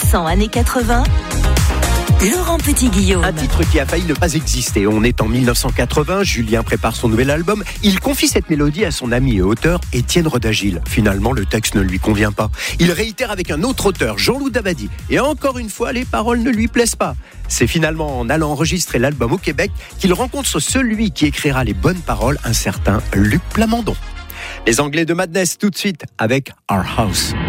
100% années 80. Laurent Petit-Guillaume. Un titre qui a failli ne pas exister. On est en 1980, Julien prépare son nouvel album. Il confie cette mélodie à son ami et auteur Étienne Rodagil. Finalement, le texte ne lui convient pas. Il réitère avec un autre auteur, Jean-Loup Dabadi. Et encore une fois, les paroles ne lui plaisent pas. C'est finalement en allant enregistrer l'album au Québec qu'il rencontre celui qui écrira les bonnes paroles, un certain Luc Plamondon. Les Anglais de Madness tout de suite avec Our House.